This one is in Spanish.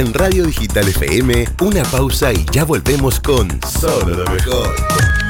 En Radio Digital FM, una pausa y ya volvemos con Solo lo mejor.